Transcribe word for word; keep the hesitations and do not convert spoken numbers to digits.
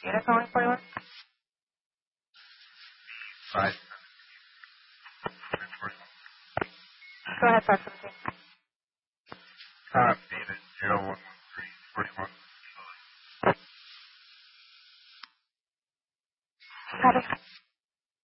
Unit calling for you? Five. Go ahead, five seventeen. Top data zero one one three forty-one. Copy.